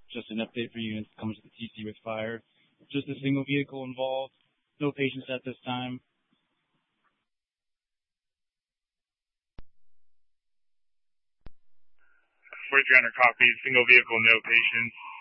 just an update for units comes to the TC with fire. Just a single vehicle involved. No patients at this time. 4300 copy. Single vehicle, no patients.